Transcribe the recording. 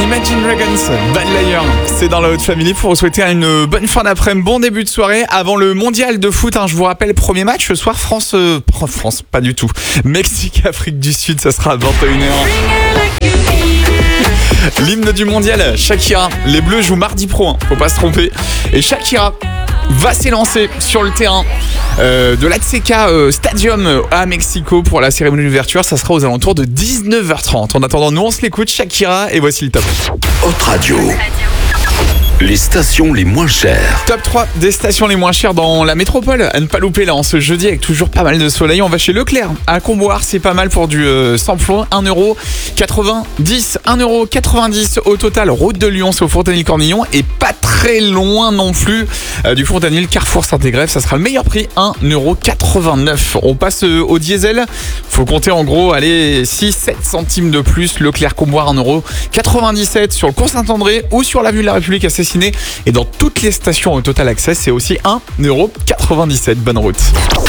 Imagine Dragons, Bad Liar, c'est dans la Haute Family pour vous souhaiter une bonne fin d'après-midi, bon début de soirée avant le mondial de foot. Je vous rappelle, premier match ce soir, France, pas du tout. Mexique, Afrique du Sud, ça sera à 21h. L'hymne du mondial, Shakira. Les Bleus jouent mardi pro, faut pas se tromper. Et Shakira va s'élancer sur le terrain de l'Azteca Stadium à Mexico pour la cérémonie d'ouverture. Ça sera aux alentours de 19h30. En attendant, nous on se l'écoute, Shakira, et voici le top. Haute Radio. Les stations les moins chères. Top 3 des stations les moins chères dans la métropole. À ne pas louper là en ce jeudi avec toujours pas mal de soleil. On va chez Leclerc à Comboire, c'est pas mal pour du samplon. 1,90€. 1,90€ au total. Route de Lyon, c'est au Fontanil-Cornillon. Et pas très loin non plus du Fontanil, Carrefour Saint-Égrève. Ça sera le meilleur prix, 1,89€. On passe au diesel. Faut compter en gros, allez, 6-7 centimes de plus. Leclerc Comboire, 1,97€ sur le cours Saint-André ou sur l'avenue de la République à Cessiné. Et dans toutes les stations au Total Access, c'est aussi 1,97€. Bonne route.